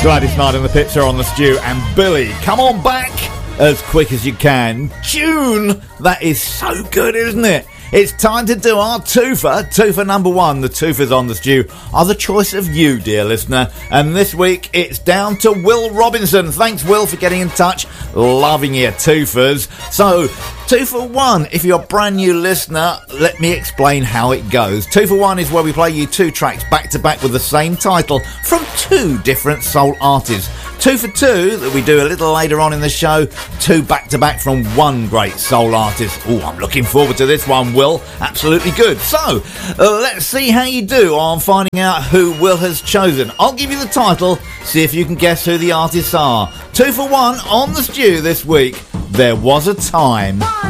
Gladys Knight and the Pips are on the stew, and Billy, come on back as quick as you can. June, that is so good, isn't it? It's time to do our twofer. Twofer number one. The twofers on the stew are the choice of you, dear listener. And this week, it's down to Will Robinson. Thanks, Will, for getting in touch. Loving your twofers. So, two for one. If you're a brand new listener, let me explain how it goes. Two for one is where we play you two tracks back to back with the same title from two different soul artists. Two for two, that we do a little later on in the show, two back to back from one great soul artist. Oh, I'm looking forward to this one, Will. Absolutely good. So, let's see how you do on finding out who Will has chosen. I'll give you the title, see if you can guess who the artists are. Two for one on the stew this week. There Was a Time.